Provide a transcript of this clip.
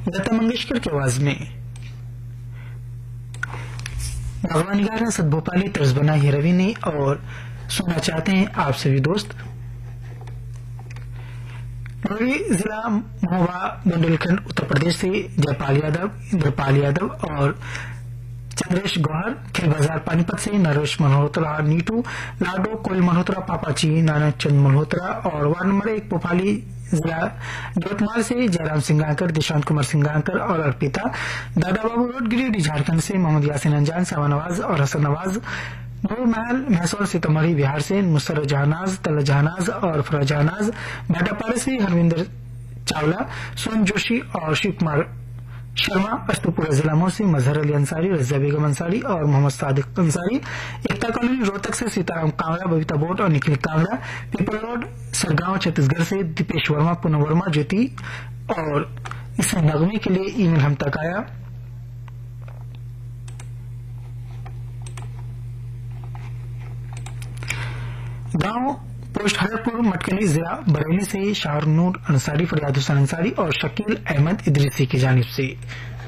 लता मंगेशकर की आवाज में भगवान निगार सद भोपाली तर्ज बना है रवि ने और सुनना चाहते हैं आप सभी दोस्त। रवि जिला महोबा बुंदेलखंड उत्तर प्रदेश से जयपाल यादव, इंद्रपाल यादव और चंद्रेश गौहर, खेल बाजार पानीपत से नरेश मल्होत्रा, नीटू लाडो, कोयल मल्होत्रा, पापाची, नाना चंद मल्होत्रा और वार्ड नंबर 1 भोपाली जिला यवतमाल से जयराम सिंगाकर, दिशांत कुमार सिंगाकर और अर्पिता, दादा बाबू रोड गिरिडीह झारखंड से मोहम्मद यासिन अंजान, सावा नवाज और हसन नवाज, नूर महल महसौल सीतामढ़ी बिहार से नुसरत जहानाज, तला जहानाज और फरा जहानाज, भाटापारा से हरविंदर चावला, सोन जोशी और शिव कुमार शर्मा, अस्तुपुरा जिला मऊ से मजहर अली अंसारी, रजिया बेगम अंसारी और मोहम्मद सादिक अंसारी, एकता कॉलोनी रोहतक से सीताराम कांगड़ा, बबीता बोट और निखिल कांगड़ा, पीपल रोड सरगांव छत्तीसगढ़ से दीपेश वर्मा, पूनम वर्मा, ज्योति और इस नगमे के लिए ईमेल हम तक आया। गांव पोस्ट हरपुर मटकली जिला बरेली से शाहनूर अंसारी, फरियाद हुसैन अंसारी और शकील अहमद इदरीसी की जानिब से